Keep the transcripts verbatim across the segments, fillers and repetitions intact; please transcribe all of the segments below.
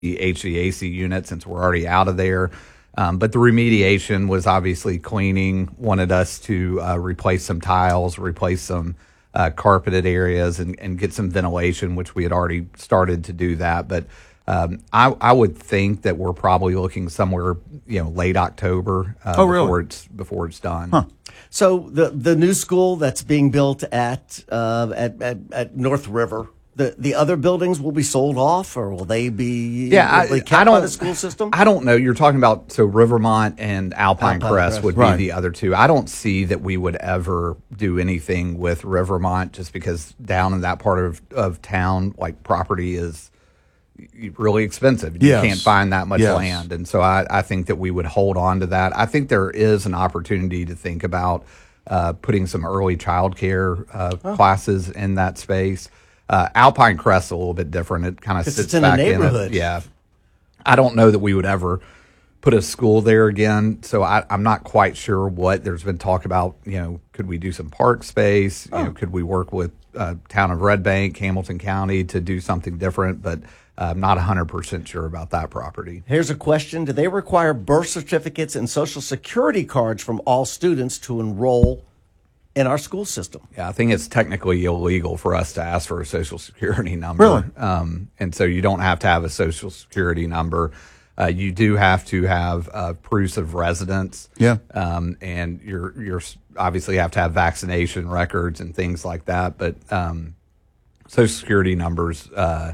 the H V A C unit since we're already out of there. Um, but the remediation was obviously cleaning, wanted us to uh, replace some tiles, replace some uh, carpeted areas, and, and get some ventilation, which we had already started to do that. But um, I, I would think that we're probably looking somewhere, you know, late October uh, oh, really? before it's before it's done. Huh. So the the new school that's being built at uh, at, at at North River. The the other buildings will be sold off, or will they be yeah, will they I, kept I don't, by the school system? I don't know. You're talking about, so Rivermont and Alpine, Alpine Crest, Crest. would Right. be the other two. I don't see that we would ever do anything with Rivermont just because down in that part of, of town, like property is really expensive. You Yes. can't find that much Yes. land. And so I, I think that we would hold on to that. I think there is an opportunity to think about uh, putting some early child care uh, Oh. classes in that space. Uh, Alpine Crest is a little bit different. It kind of 'Cause sits it's in a back neighborhood. in it. Yeah. I don't know that we would ever put a school there again. So I, I'm not quite sure what there's been talk about. You know, could we do some park space? You know, could we work with uh, town of Red Bank, Hamilton County to do something different? But I'm not one hundred percent sure about that property. Here's a question: do they require birth certificates and social security cards from all students to enroll in our school system? Yeah, I think it's technically illegal for us to ask for a social security number. Really? Um, and so you don't have to have a social security number. Uh, you do have to have uh, proofs of residence. Yeah. Um, and you're you're obviously have to have vaccination records and things like that. But um, social security numbers, uh,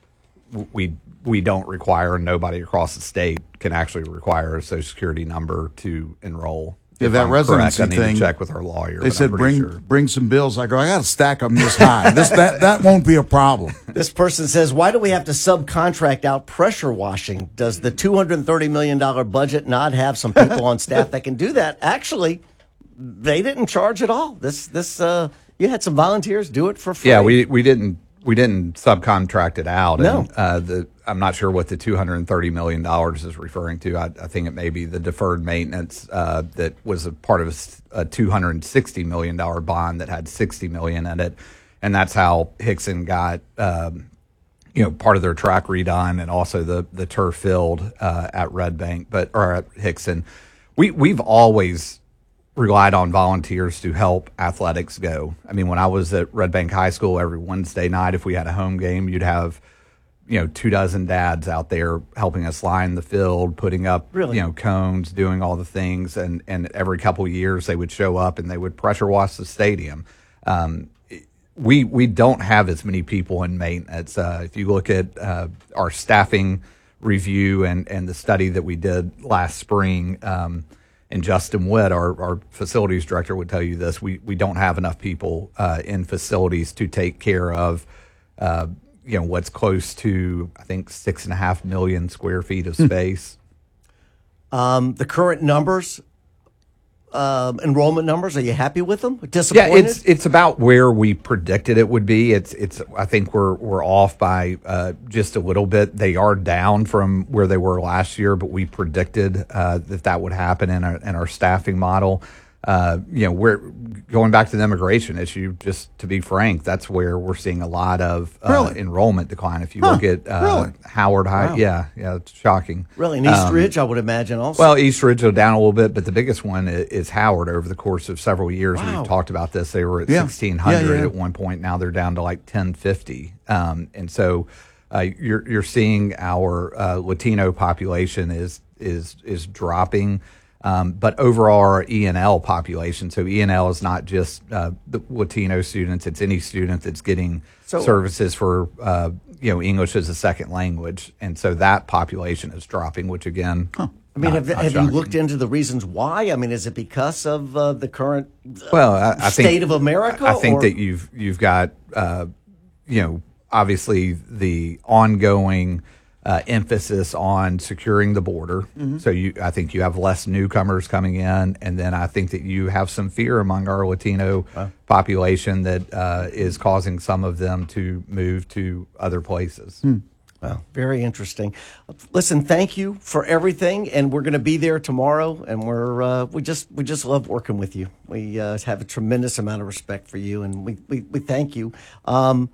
w- we we don't require, and nobody across the state can actually require a social security number to enroll. Yeah, If that I'm residency correct, I need thing, to check with our lawyer. They but said I'm pretty bring sure. bring some bills. I go, I got to stack them this high. this that that won't be a problem. This person says, why do we have to subcontract out pressure washing? Does the two hundred thirty million dollars budget not have some people on staff that can do that? Actually, they didn't charge at all. This this uh, you had some volunteers do it for free. Yeah, we we didn't we didn't subcontract it out. No. And, uh, the I'm not sure what the two hundred thirty million dollars is referring to. I, I think it may be the deferred maintenance uh, that was a part of a, s- a two hundred sixty million dollars bond that had sixty million dollars in it, and that's how Hickson got um, you know part of their track redone and also the the turf field uh, at Red Bank, but or at Hickson. We we've always relied on volunteers to help athletics go. I mean, when I was at Red Bank High School, every Wednesday night, if we had a home game, you'd have, you know, two dozen dads out there helping us line the field, putting up, Really? you know, cones, doing all the things. And, and every couple of years they would show up and they would pressure wash the stadium. Um, we, we don't have as many people in maintenance. Uh, if you look at uh, our staffing review and, and the study that we did last spring, um, and Justin Witt, our, our facilities director, would tell you this: we we don't have enough people uh, in facilities to take care of, uh, you know, what's close to I think six and a half million square feet of space. Um, the current numbers, um, enrollment numbers, are you happy with them? Yeah, Disappointed? it's it's about where we predicted it would be. It's it's I think we're we're off by uh, just a little bit. They are down from where they were last year, but we predicted uh, that that would happen in our in our staffing model. Uh, you know, we're going back to the immigration issue. Just to be frank, that's where we're seeing a lot of uh, Really? enrollment decline. If you Huh, look at uh, really? Howard High, Wow. yeah, yeah, it's shocking. Really, in East Um, Ridge, I would imagine also. Well, East Ridge will down a little bit, but the biggest one i- is Howard. Over the course of several years, Wow. we've talked about this. They were at Yeah. sixteen hundred Yeah, yeah. at one point. Now they're down to like ten fifty. Um, and so uh, you're you're seeing our uh, Latino population is is is dropping. Um, but overall, our E N L population, so E N L is not just uh, the Latino students, it's any student that's getting So- services for, uh, you know, English as a second language. And so that population is dropping, which again, I mean, not- have, not have you shocking. looked into the reasons why? I mean, is it because of uh, the current uh, Well, I, I think, state of America? I think or- that you've you've got uh, you know obviously the ongoing uh, emphasis on securing the border. Mm-hmm. So you, I think you have less newcomers coming in, and then I think that you have some fear among our Latino population that uh, is causing some of them to move to other places. Well, very interesting. Listen, thank you for everything, and we're going to be there tomorrow. And we're uh, we just we just love working with you. We uh, have a tremendous amount of respect for you, and we we, we thank you. Um,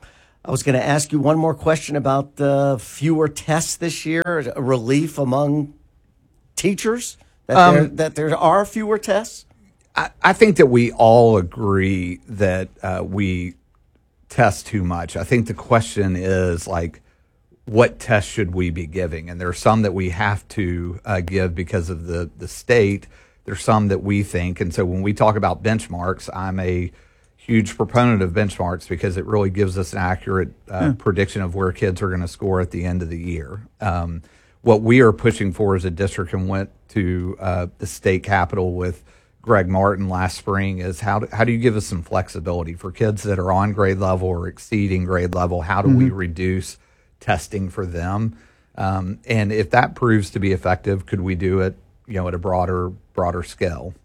I was going to ask you one more question about uh, fewer tests this year, a relief among teachers that, Um, there, that there are fewer tests. I, I think that we all agree that uh, we test too much. I think the question is like, what tests should we be giving? And there are some that we have to uh, give because of the, the state. There's some that we think. And so when we talk about benchmarks, I'm a huge proponent of benchmarks because it really gives us an accurate uh, Yeah. prediction of where kids are going to score at the end of the year. Um, what we are pushing for as a district and went to uh, the state capitol with Greg Martin last spring is how do, how do you give us some flexibility for kids that are on grade level or exceeding grade level? How do we reduce testing for them? Um, and if that proves to be effective, could we do it, you know, at a broader broader scale?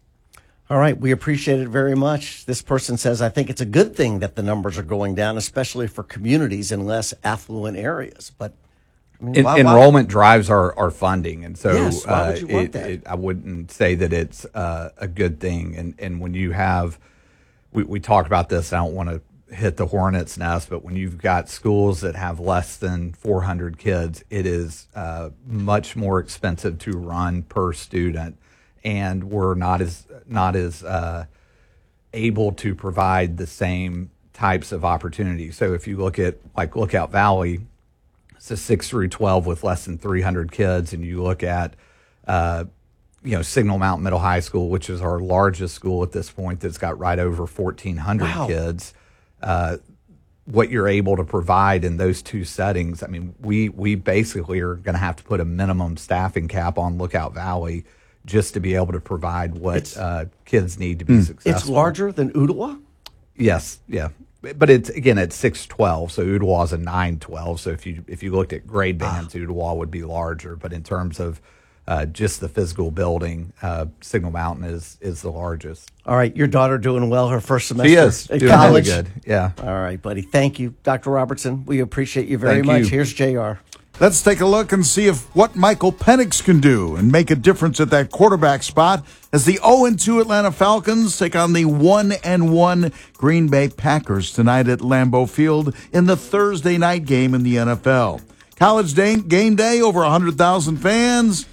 All right, we appreciate it very much. This person says, I think it's a good thing that the numbers are going down, especially for communities in less affluent areas. But I mean, En- why- why- enrollment drives our, our funding, and so Yes, why would uh, you want it, that? it, I wouldn't say that it's uh, a good thing. And and when you have, we, we talked about this. I don't want to hit the hornet's nest, but when you've got schools that have less than four hundred kids, it is uh, much more expensive to run per student, and we're not as not as uh, able to provide the same types of opportunities. So if you look at like Lookout Valley, it's a six through twelve with less than three hundred kids, and you look at uh, you know, Signal Mountain Middle High School, which is our largest school at this point, that's got right over fourteen hundred Wow. kids. Uh, what you're able to provide in those two settings, I mean, we we basically are going to have to put a minimum staffing cap on Lookout Valley just to be able to provide what uh, kids need to be successful. It's larger than Ottawa? Yes, yeah, but it's again at six twelve, so Ottawa is a nine twelve. So if you if you looked at grade bands, Ottawa would be larger. But in terms of uh, just the physical building, uh, Signal Mountain is is the largest. All right, your daughter doing well her first semester She is at doing college. really good. Yeah. All right, buddy. Thank you, Doctor Robertson. We appreciate you very Thank much. you. Here's J R. Let's take a look and see if what Michael Penix can do and make a difference at that quarterback spot as the oh and two Atlanta Falcons take on the one and one Green Bay Packers tonight at Lambeau Field in the Thursday night game in the N F L. College day, game day, over one hundred thousand fans.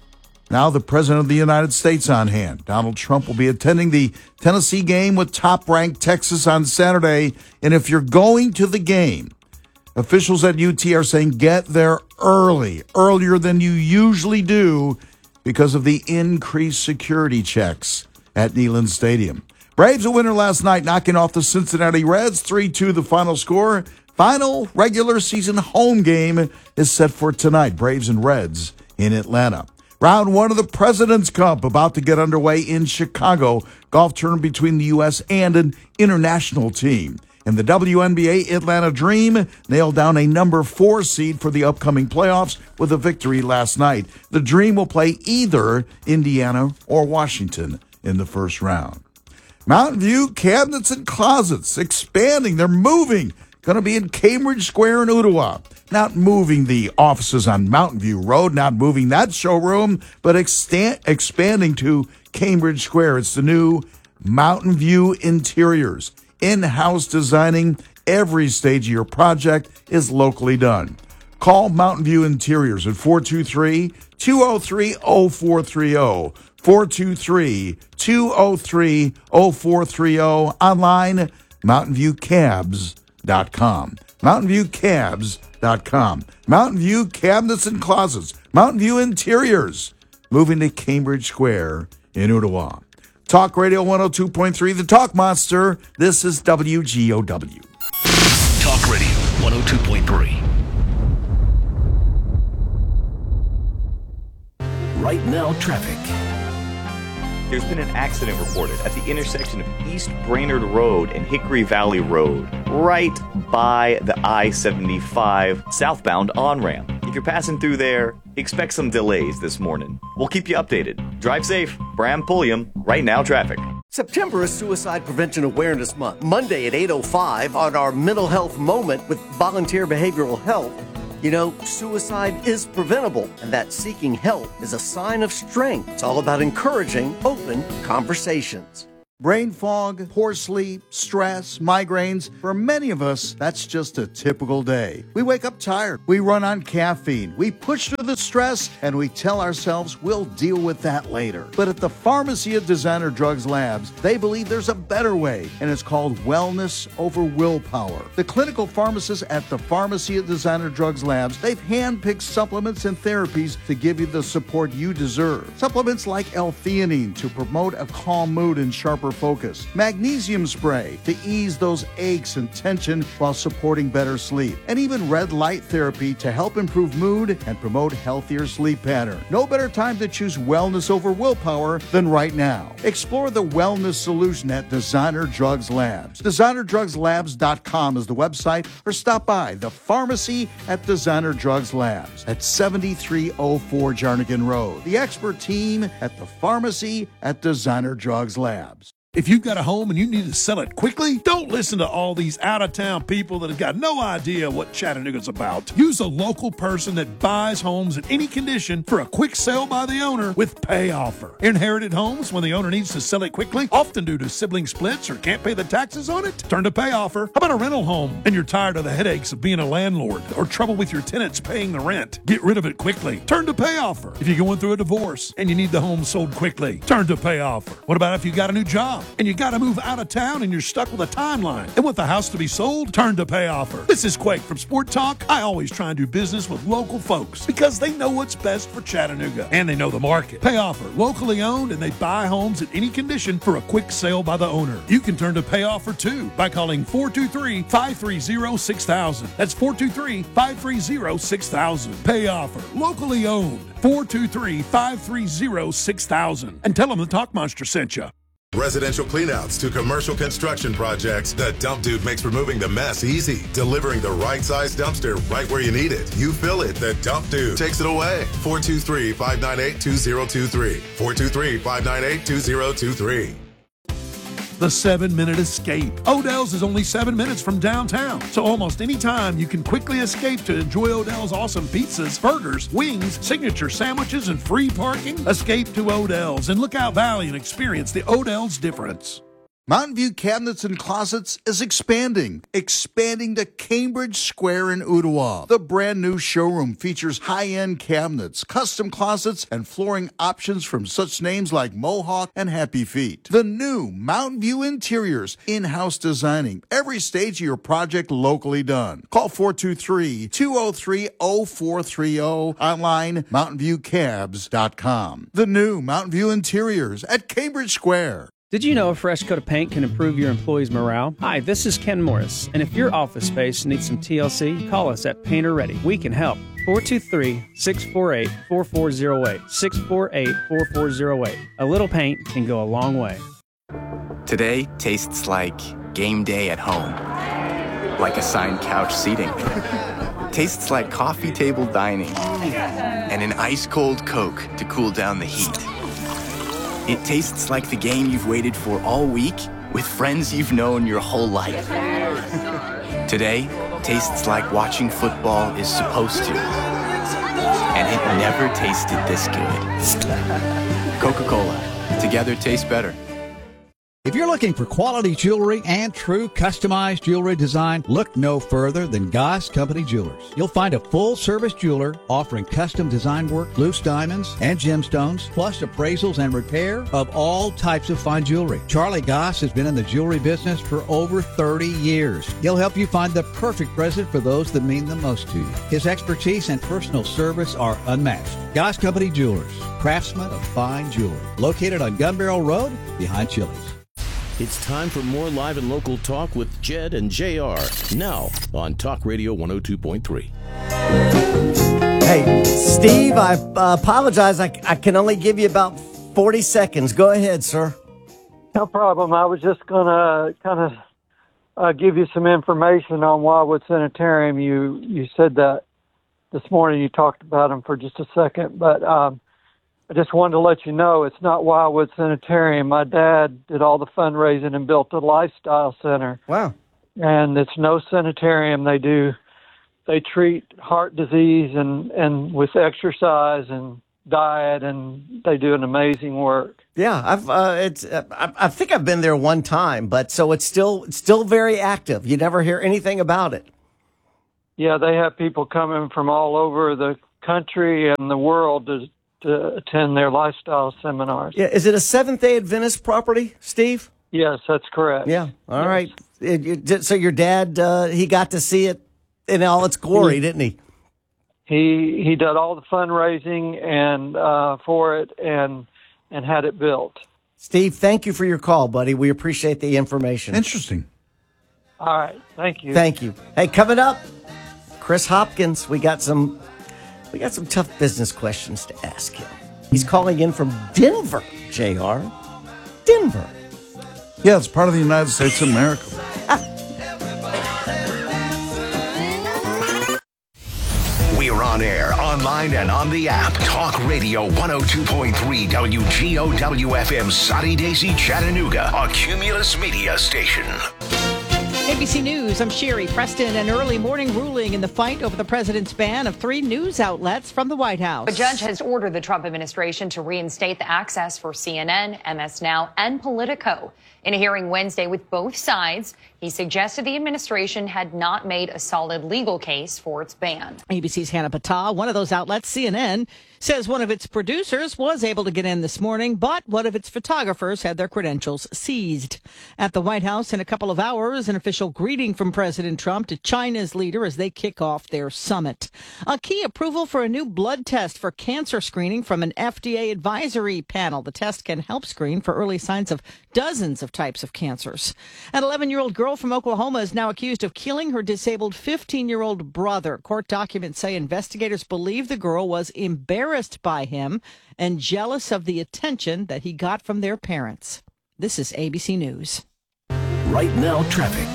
Now the President of the United States on hand. Donald Trump will be attending the Tennessee game with top-ranked Texas on Saturday. And if you're going to the game, officials at U T are saying get there early, earlier than you usually do because of the increased security checks at Neyland Stadium. Braves a winner last night, knocking off the Cincinnati Reds, three two the final score. Final regular season home game is set for tonight, Braves and Reds in Atlanta. Round one of the President's Cup about to get underway in Chicago. Golf tournament between the U S and an international team. And the W N B A Atlanta Dream nailed down a number four seed for the upcoming playoffs with a victory last night. The Dream will play either Indiana or Washington in the first round. Mountain View Cabinets and Closets expanding. They're moving. Going to be in Cambridge Square in Ottawa. Not moving the offices on Mountain View Road, not moving that showroom, but extan- expanding to Cambridge Square. It's the new Mountain View Interiors. In-house designing, every stage of your project is locally done. Call Mountain View Interiors at four two three, two oh three, oh four three oh. four two three, two oh three, oh four three oh. Online, mountain view cabs dot com. mountain view cabs dot com. Mountain View Cabinets and Closets. Mountain View Interiors. Moving to Cambridge Square in Ottawa. Talk Radio one oh two point three, The Talk Monster. This is W G O W. Talk Radio one oh two point three. Right now, traffic. There's been an accident reported at the intersection of East Brainerd Road and Hickory Valley Road, right by the I seventy-five southbound on-ramp. If you're passing through there, expect some delays this morning. We'll keep you updated. Drive safe. Bram Pulliam, Right Now Traffic. September is Suicide Prevention Awareness Month. Monday at eight oh five on our Mental Health Moment with Volunteer Behavioral Health. You know, suicide is preventable, and that seeking help is a sign of strength. It's all about encouraging open conversations. Brain fog, poor sleep, stress, migraines. For many of us, that's just a typical day. We wake up tired. We run on caffeine. We push through the stress, and we tell ourselves we'll deal with that later. But at the Pharmacy at Designer Drugs Labs, they believe there's a better way, and it's called wellness over willpower. The clinical pharmacists at the Pharmacy at Designer Drugs Labs, they've handpicked supplements and therapies to give you the support you deserve. Supplements like L-theanine to promote a calm mood and sharper focus, magnesium spray to ease those aches and tension while supporting better sleep, and even red light therapy to help improve mood and promote healthier sleep pattern. No better time to choose wellness over willpower than right now. Explore the wellness solution at Designer Drugs Labs. designer drugs labs dot com is the website, or stop by the Pharmacy at Designer Drugs Labs at seventy-three oh four Jarnigan Road. The expert team at the Pharmacy at Designer Drugs Labs. If you've got a home and you need to sell it quickly, don't listen to all these out-of-town people that have got no idea what Chattanooga's about. Use a local person that buys homes in any condition for a quick sale by the owner with Pay Offer. Inherited homes, when the owner needs to sell it quickly, often due to sibling splits or can't pay the taxes on it, turn to Pay Offer. How about a rental home and you're tired of the headaches of being a landlord or trouble with your tenants paying the rent? Get rid of it quickly. Turn to Pay Offer. If you're going through a divorce and you need the home sold quickly, turn to Pay Offer. What about if you got a new job and you got to move out of town and you're stuck with a timeline and want the house to be sold? Turn to Pay Offer. This is Quake from Sport Talk. I always try and do business with local folks because they know what's best for Chattanooga and they know the market. Pay Offer, locally owned, and they buy homes in any condition for a quick sale by the owner. You can turn to Pay Offer too by calling four two three, five three zero, six thousand. That's four two three, five three zero, six thousand. Pay Offer, locally owned. four two three, five three zero, six thousand. And tell them the Talk Monster sent you. Residential cleanouts to commercial construction projects, the Dump Dude makes removing the mess easy, delivering the right size dumpster right where you need it. You fill it, the Dump Dude takes it away. four two three, five nine eight, two zero two three. four two three, five nine eight, two zero two three. The seven-minute escape. Odell's is only seven minutes from downtown, so almost any time you can quickly escape to enjoy Odell's awesome pizzas, burgers, wings, signature sandwiches, and free parking. Escape to Odell's in Lookout Valley and experience the Odell's difference. Mountain View Cabinets and Closets is expanding, expanding to Cambridge Square in Ottawa. The brand new showroom features high-end cabinets, custom closets, and flooring options from such names like Mohawk and Happy Feet. The new Mountain View Interiors, in-house designing, every stage of your project locally done. Call four two three, two oh three, oh four three oh, online mountain view cabs dot com. The new Mountain View Interiors at Cambridge Square. Did you know a fresh coat of paint can improve your employees' morale? Hi, this is Ken Morris, and if your office space needs some T L C, call us at Painter Ready. We can help. four two three, six four eight, four four zero eight. six four eight, four four zero eight. A little paint can go a long way. Today tastes like game day at home. Like assigned couch seating. Tastes like coffee table dining. And an ice-cold Coke to cool down the heat. It tastes like the game you've waited for all week with friends you've known your whole life. Today tastes like watching football is supposed to. And it never tasted this good. Coca-Cola. Together tastes better. If you're looking for quality jewelry and true customized jewelry design, look no further than Goss Company Jewelers. You'll find a full-service jeweler offering custom design work, loose diamonds, and gemstones, plus appraisals and repair of all types of fine jewelry. Charlie Goss has been in the jewelry business for over thirty years. He'll help you find the perfect present for those that mean the most to you. His expertise and personal service are unmatched. Goss Company Jewelers, craftsmen of fine jewelry. Located on Gun Barrel Road, behind Chili's. It's time for more live and local talk with Jed and J R. Now on Talk Radio one oh two point three. Hey, Steve, I uh, apologize. I, I can only give you about forty seconds. Go ahead, sir. No problem. I was just going to kind of uh, give you some information on Wildwood Sanitarium. You, you said that this morning. You talked about them for just a second, but um, I just wanted to let you know it's not Wildwood Sanitarium. My dad did all the fundraising and built the Lifestyle Center. Wow. And it's no sanitarium. They do, they treat heart disease and, and with exercise and diet, and they do an amazing work. Yeah, I've uh, it's uh, I, I think I've been there one time, but so it's still it's still very active. You never hear anything about it. Yeah, they have people coming from all over the country and the world to, to attend their lifestyle seminars. Yeah, is it a Seventh-day Adventist property, Steve? Yes, that's correct. Yeah, all yes. right. It, it, so your dad, uh, he got to see it in all its glory, didn't he? He he did all the fundraising and uh, for it and and had it built. Steve, thank you for your call, buddy. We appreciate the information. Interesting. All right, thank you. Thank you. Hey, coming up, Chris Hopkins. We got some we got some tough business questions to ask him. He's calling in from Denver, J R. Denver. Yeah, it's part of the United States of America. We're on air, online, and on the app. Talk Radio one oh two point three W G O W F M, Sunny Daisy, Chattanooga, a Cumulus media station. A B C News, I'm Sherry Preston. An early morning ruling in the fight over the president's ban of three news outlets from the White House. A judge has ordered the Trump administration to reinstate the access for C N N, M S Now, and Politico. In a hearing Wednesday with both sides, he suggested the administration had not made a solid legal case for its ban. A B C's Hannah Patel, one of those outlets, C N N, says one of its producers was able to get in this morning, but one of its photographers had their credentials seized. At the White House in a couple of hours, an official greeting from President Trump to China's leader as they kick off their summit. A key approval for a new blood test for cancer screening from an F D A advisory panel. The test can help screen for early signs of dozens of types of cancers. An eleven-year-old girl from Oklahoma is now accused of killing her disabled fifteen-year-old brother. Court documents say investigators believe the girl was embarrassed by him and jealous of the attention that he got from their parents. This is A B C News. Right now, traffic.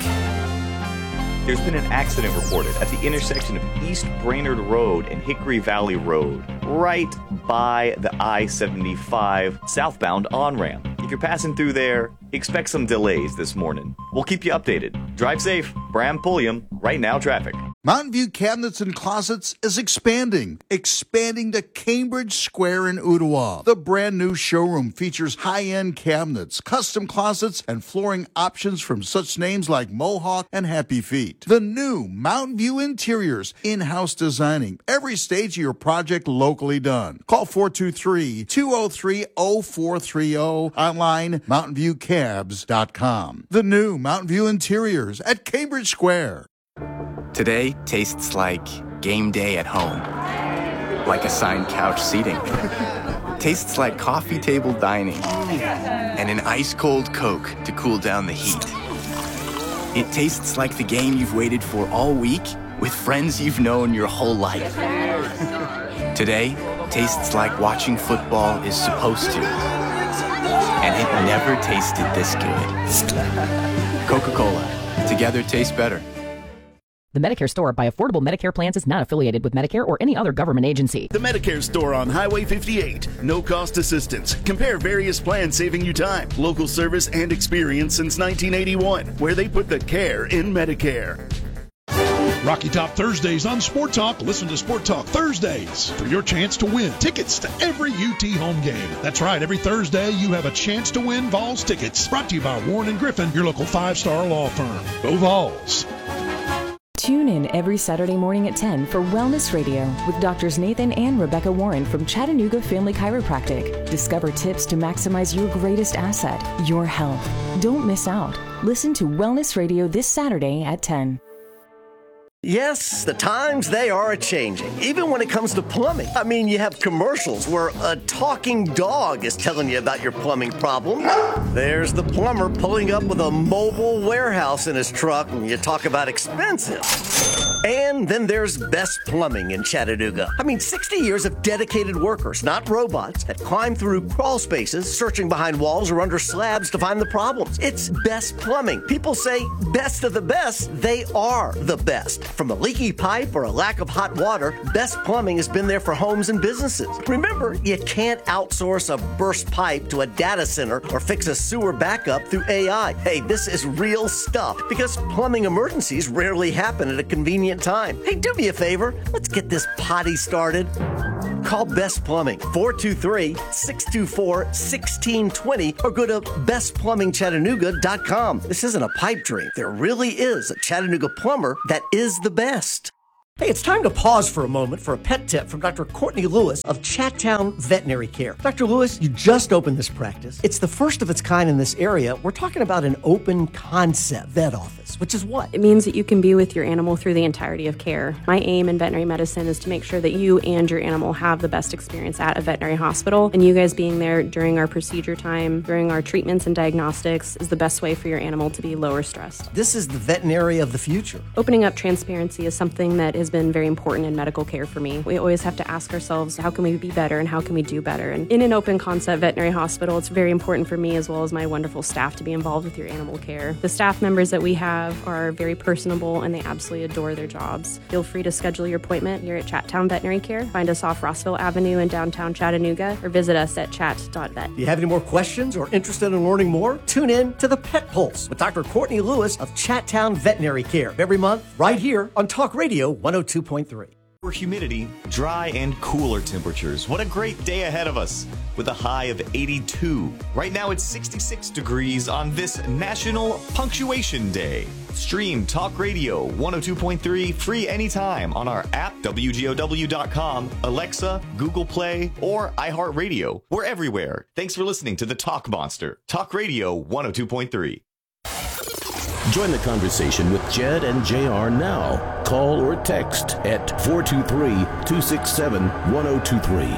There's been an accident reported at the intersection of East Brainerd Road and Hickory Valley Road, right by the I seventy-five southbound on-ramp. If you're passing through there, expect some delays this morning. We'll keep you updated. Drive safe. Bram Pulliam, Right Now Traffic. Mountain View Cabinets and Closets is expanding, expanding to Cambridge Square in Ottawa. The brand new showroom features high-end cabinets, custom closets, and flooring options from such names like Mohawk and Happy Feet. The new Mountain View Interiors, in-house designing, every stage of your project locally done. Call four two three, two oh three, oh four three oh, online, mountain view cabs dot com. The new Mountain View Interiors at Cambridge Square. Today tastes like game day at home. Like assigned couch seating. Tastes like coffee table dining. And an ice-cold Coke to cool down the heat. It tastes like the game you've waited for all week with friends you've known your whole life. Today tastes like watching football is supposed to. And it never tasted this good. Coca-Cola. Together tastes better. The Medicare Store by Affordable Medicare Plans is not affiliated with Medicare or any other government agency. The Medicare Store on Highway fifty-eight. No cost assistance. Compare various plans saving you time, local service, and experience since nineteen eighty-one, where they put the care in Medicare. Rocky Top Thursdays on Sport Talk. Listen to Sport Talk Thursdays for your chance to win tickets to every U T home game. That's right, every Thursday you have a chance to win Vols tickets. Brought to you by Warren and Griffin, your local five-star law firm. Go Vols. Tune in every Saturday morning at ten for Wellness Radio with Doctors Nathan and Rebecca Warren from Chattanooga Family Chiropractic. Discover tips to maximize your greatest asset, your health. Don't miss out. Listen to Wellness Radio this Saturday at ten. Yes, the times, they are a-changing, even when it comes to plumbing. I mean, you have commercials where a talking dog is telling you about your plumbing problem. There's the plumber pulling up with a mobile warehouse in his truck, and you talk about expensive. And then there's Best Plumbing in Chattanooga. I mean, sixty years of dedicated workers, not robots, that climb through crawl spaces, searching behind walls or under slabs to find the problems. It's Best Plumbing. People say best of the best. They are the best. From a leaky pipe or a lack of hot water, Best Plumbing has been there for homes and businesses. Remember, you can't outsource a burst pipe to a data center or fix a sewer backup through A I. Hey, this is real stuff because plumbing emergencies rarely happen at a convenient time. Hey, do me a favor. Let's get this potty started. Call Best Plumbing, four two three, six two four, one six two zero, or go to best plumbing chattanooga dot com. This isn't a pipe dream. There really is a Chattanooga plumber that is the best. Hey, it's time to pause for a moment for a pet tip from Doctor Courtney Lewis of Chattown Veterinary Care. Doctor Lewis, you just opened this practice. It's the first of its kind in this area. We're talking about an open concept vet office, which is what? It means that you can be with your animal through the entirety of care. My aim in veterinary medicine is to make sure that you and your animal have the best experience at a veterinary hospital, and you guys being there during our procedure time, during our treatments and diagnostics is the best way for your animal to be lower stressed. This is the veterinary of the future. Opening up transparency is something that has been very important in medical care for me. We always have to ask ourselves, how can we be better and how can we do better? And in an open concept veterinary hospital, it's very important for me as well as my wonderful staff to be involved with your animal care. The staff members that we have are very personable and they absolutely adore their jobs. Feel free to schedule your appointment here at Chattown Veterinary Care. Find us off Rossville Avenue in downtown Chattanooga or visit us at chat dot vet. Do you have any more questions or interested in learning more? Tune in to the Pet Pulse with Doctor Courtney Lewis of Chattown Veterinary Care every month right here on Talk Radio one oh two point three. For humidity, dry and cooler temperatures. What a great day ahead of us with a high of eighty-two. Right now it's sixty-six degrees on this National Punctuation Day. Stream Talk Radio one oh two point three free anytime on our app, W G O W dot com, Alexa, Google Play, or iHeartRadio. We're everywhere. Thanks for listening to the Talk Monster. Talk Radio one oh two point three. Join the conversation with Jed and J R now. Call or text at four two three, two six seven, one oh two three.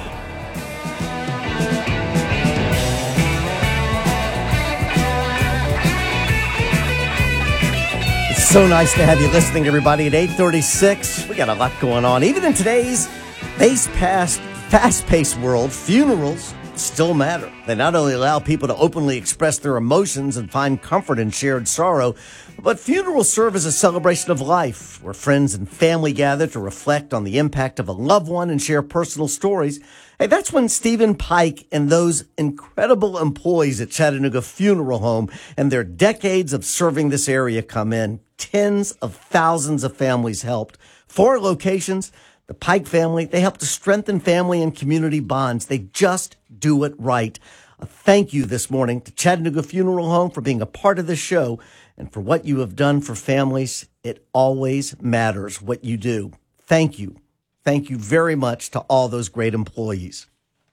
It's so nice to have you listening, everybody, at eight thirty-six. We got a lot going on. Even in today's fast-paced, fast-paced world, funerals still matter. They not only allow people to openly express their emotions and find comfort in shared sorrow, but funerals serve as a celebration of life, where friends and family gather to reflect on the impact of a loved one and share personal stories. Hey, that's when Stephen Pike and those incredible employees at Chattanooga Funeral Home and their decades of serving this area come in. Tens of thousands of families helped. Four locations. The Pike family, they help to strengthen family and community bonds. They just do it right. A thank you this morning to Chattanooga Funeral Home for being a part of this show and for what you have done for families. It always matters what you do. Thank you. Thank you very much to all those great employees.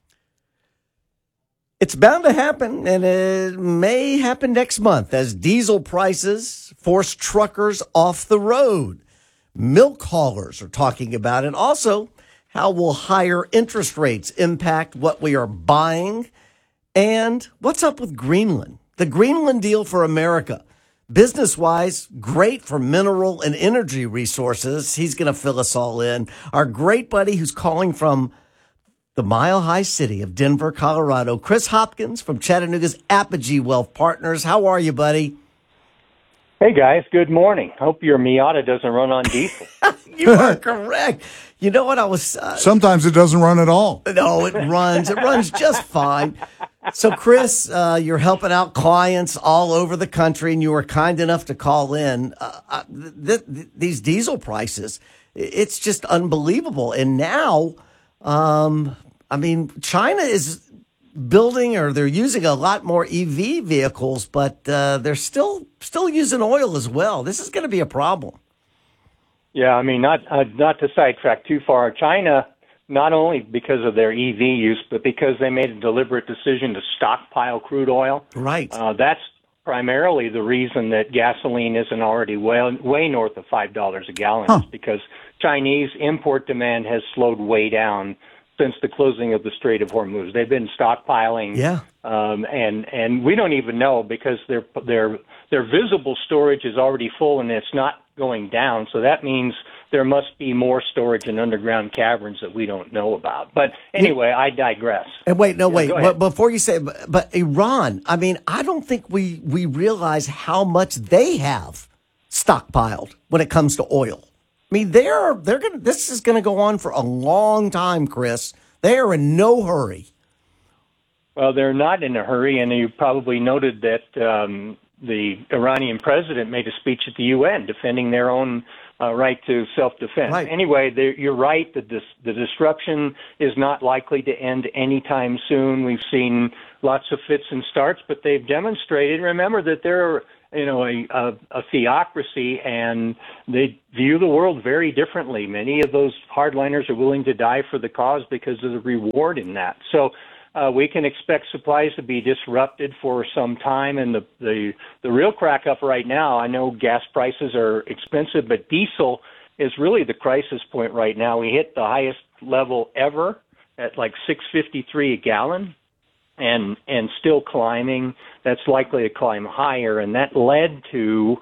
It's bound to happen, and it may happen next month as diesel prices force truckers off the road. Milk haulers are talking about it. Also, how will higher interest rates impact what we are buying? And what's up with Greenland? The Greenland deal for America. Business-wise, great for mineral and energy resources. He's going to fill us all in. Our great buddy who's calling from the mile-high city of Denver, Colorado, Chris Hopkins from Chattanooga's Apogee Wealth Partners. How are you, buddy? Hey, guys. Good morning. Hope your Miata doesn't run on diesel. You are correct. You know what I was... Uh, Sometimes it doesn't run at all. No, it runs. It runs just fine. So, Chris, uh, you're helping out clients all over the country, and you were kind enough to call in. Uh, th- th- these diesel prices, it's just unbelievable. And now, um, I mean, China is building, or they're using a lot more E V vehicles, but uh, they're still still using oil as well. This is going to be a problem. Yeah, I mean, not uh, not to sidetrack too far. China, not only because of their E V use, but because they made a deliberate decision to stockpile crude oil. Right. Uh, that's primarily the reason that gasoline isn't already way, way north of five dollars a gallon, huh. is because Chinese import demand has slowed way down since the closing of the Strait of Hormuz. They've been stockpiling, yeah, um, and and we don't even know because their their their visible storage is already full and it's not going down. So that means there must be more storage in underground caverns that we don't know about. But anyway, I digress. And wait, no, yeah, wait. But before you say, but, but Iran, I mean, I don't think we we realize how much they have stockpiled when it comes to oil. I mean, they're they're gonna. This is going to go on for a long time, Chris. They are in no hurry. Well, they're not in a hurry, and you probably noted that um, the Iranian president made a speech at the U N defending their own uh, right to self-defense. Right. Anyway, there- you're right. The, dis- the disruption is not likely to end anytime soon. We've seen lots of fits and starts, but they've demonstrated, remember, that they're you know, a, a, a theocracy, and they view the world very differently. Many of those hardliners are willing to die for the cause because of the reward in that. So uh, we can expect supplies to be disrupted for some time. And the, the, the real crack up right now, I know gas prices are expensive, but diesel is really the crisis point right now. We hit the highest level ever at like six fifty-three a gallon. And and still climbing. That's likely to climb higher, and that led to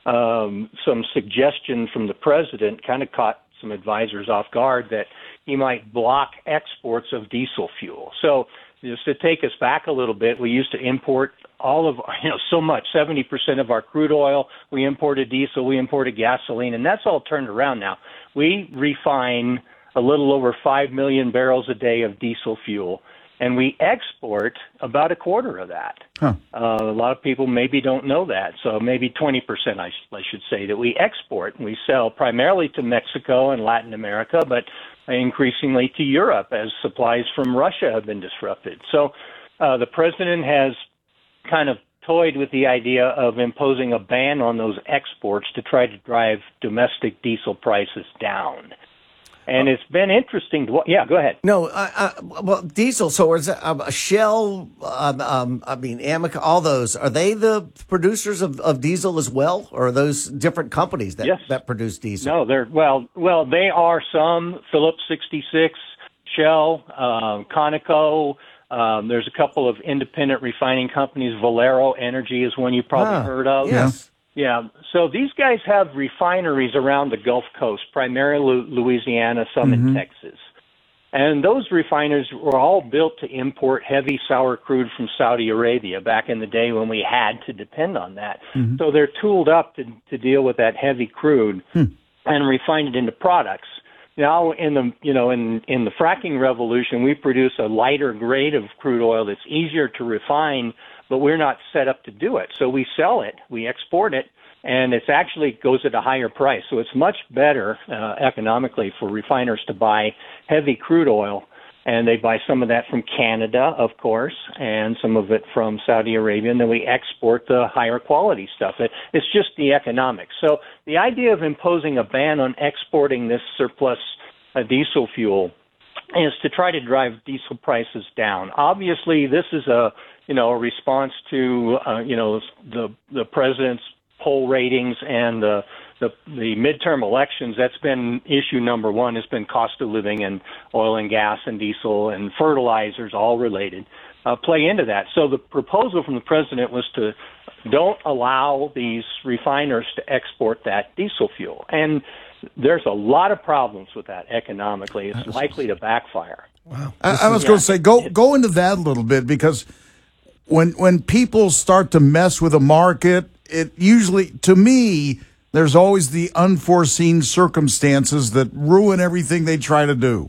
um, some suggestion from the president. Kind of caught some advisors off guard that he might block exports of diesel fuel. So just to take us back a little bit, we used to import all of you know so much, seventy percent of our crude oil. We imported diesel, we imported gasoline, and that's all turned around now. We refine a little over five million barrels a day of diesel fuel. And we export about a quarter of that. Huh. Uh, a lot of people maybe don't know that. So maybe twenty percent, I, sh- I should say, that we export. And we sell primarily to Mexico and Latin America, but increasingly to Europe as supplies from Russia have been disrupted. So uh, the president has kind of toyed with the idea of imposing a ban on those exports to try to drive domestic diesel prices down. And it's been interesting to, yeah, go ahead. No, uh, uh, well, diesel. So is it, um, Shell, um, um, I mean, Amoco, all those, are they the producers of, of diesel as well? Or are those different companies that, Yes. that produce diesel? No, they're, well, well, they are some, Phillips sixty-six, Shell, uh, Conoco. Um, there's a couple of independent refining companies. Valero Energy is one you've probably Ah, heard of. yes. Yeah, so these guys have refineries around the Gulf Coast, primarily Louisiana, some in Texas. And those refineries were all built to import heavy sour crude from Saudi Arabia back in the day when we had to depend on that. Mhm. So they're tooled up to, to deal with that heavy crude Hmm. and refine it into products. Now, in the you know in in the fracking revolution, we produce a lighter grade of crude oil that's easier to refine, but we're not set up to do it. So we sell it, we export it, and it's actually goes at a higher price. So it's much better uh, economically for refiners to buy heavy crude oil, and they buy some of that from Canada, of course, and some of it from Saudi Arabia, and then we export the higher quality stuff. It, it's just the economics. So the idea of imposing a ban on exporting this surplus uh, diesel fuel is to try to drive diesel prices down. Obviously, this is a you know a response to uh, you know the the president's poll ratings and the, the the midterm elections. That's been issue number one. Has been cost of living and oil and gas and diesel and fertilizers, all related, uh, play into that. So the proposal from the president was to don't allow these refiners to export that diesel fuel. And there's a lot of problems with that economically. It's likely to backfire. Wow. I, I was going to say, go go into that a little bit, because when when people start to mess with a market, it usually, to me, there's always the unforeseen circumstances that ruin everything they try to do.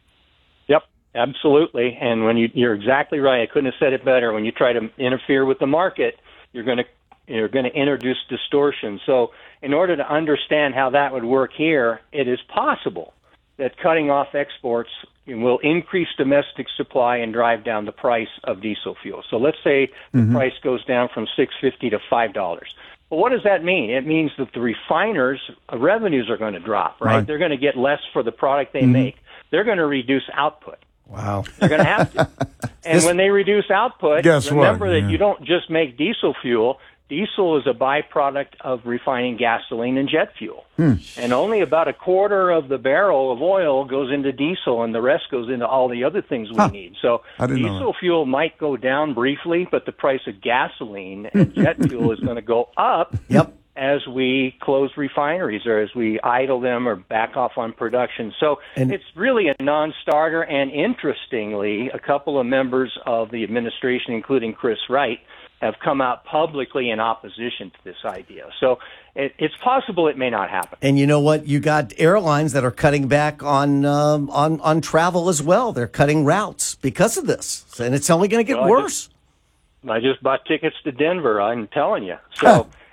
Yep, absolutely. And when you, you're exactly right. I couldn't have said it better. When you try to interfere with the market, you're going to you're going to introduce distortion. So in order to understand how that would work here, it is possible that cutting off exports will increase domestic supply and drive down the price of diesel fuel. So let's say the Mhm. price goes down from six fifty to five dollars. Well, what does that mean? It means that the refiners' revenues are going to drop, right? Right. They're going to get less for the product they Mhm. make. They're going to reduce output. Wow. They're going to have to. And This- when they reduce output, Guess what? remember that Yeah. you don't just make diesel fuel. Diesel is a byproduct of refining gasoline and jet fuel. Hmm. And only about a quarter of the barrel of oil goes into diesel, and the rest goes into all the other things we Huh. need. So I didn't know diesel fuel might go down briefly, but the price of gasoline and jet fuel is going to go up Yep. as we close refineries or as we idle them or back off on production. So And- it's really a non-starter. And interestingly, a couple of members of the administration, including Chris Wright, have come out publicly in opposition to this idea. So it, it's possible it may not happen. And you know what? You got airlines that are cutting back on um, on on travel as well. They're cutting routes because of this, and it's only going to get Well, I worse. I just bought tickets to Denver, I'm telling you. So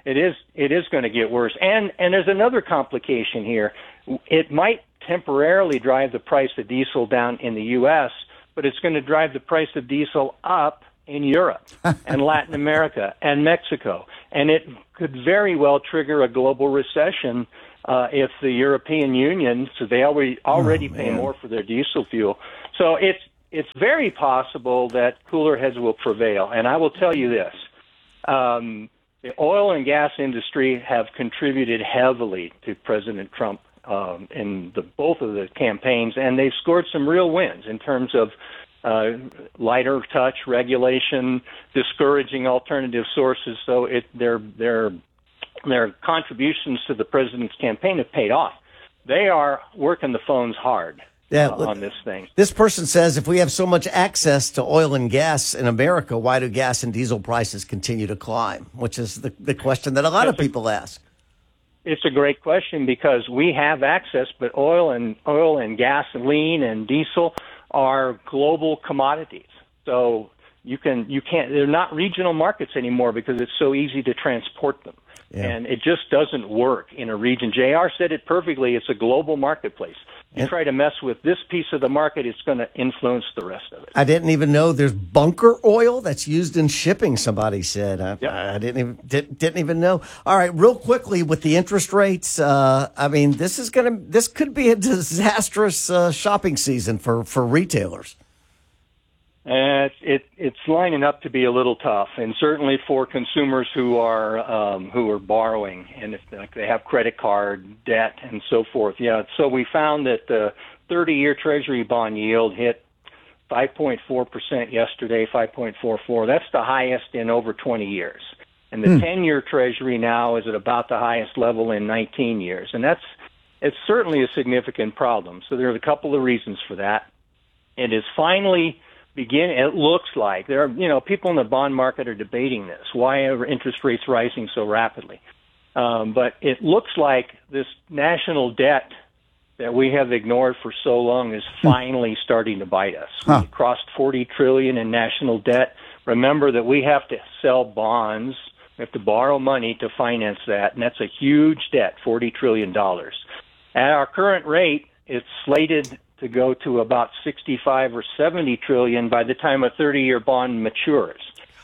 it is it is going to get worse. And and there's another complication here. It might temporarily drive the price of diesel down in the U S, but it's going to drive the price of diesel up in Europe and Latin America and Mexico. And it could very well trigger a global recession uh, if the European Union, so they already already oh, pay more for their diesel fuel. So it's it's very possible that cooler heads will prevail. And I will tell you this. Um, the oil and gas industry have contributed heavily to President Trump um, in the, both of the campaigns, and they've scored some real wins in terms of uh, lighter touch regulation, discouraging alternative sources. So it, their their their contributions to the president's campaign have paid off. They are working the phones hard. Yeah, uh, on this thing. This person says, if we have so much access to oil and gas in America, why do gas and diesel prices continue to climb? Which is the, the question that a lot That's of people a, ask. It's a great question because we have access, but oil and oil and gasoline and diesel are global commodities. So you can you can't. They're not regional markets anymore because it's so easy to transport them. Yeah. And it just doesn't work in a region. J R said it perfectly. It's a global marketplace. You try to mess with this piece of the market, it's going to influence the rest of it. I didn't even know there's bunker oil that's used in shipping, somebody said. I, yep. I didn't even did, didn't even know. All right, real quickly with the interest rates, uh, I mean, this is going to this could be a disastrous uh, shopping season for, for retailers. Uh, it's it, it's lining up to be a little tough, and certainly for consumers who are um, who are borrowing, and if like they have credit card debt and so forth. Yeah, so we found that the thirty-year Treasury bond yield hit five point four percent yesterday, five point four four. That's the highest in over twenty years, and the ten-year hmm. Treasury now is at about the highest level in nineteen years, and that's it's certainly a significant problem. So there are a couple of reasons for that. It is finally begin. It looks like there are, you know, people in the bond market are debating this. Why are interest rates rising so rapidly? Um, but it looks like this national debt that we have ignored for so long is finally starting to bite us. Huh. We crossed forty trillion in national debt. Remember that we have to sell bonds. We have to borrow money to finance that, and that's a huge debt, forty trillion dollars. At our current rate, it's slated to go to about sixty-five or seventy trillion by the time a thirty-year bond matures.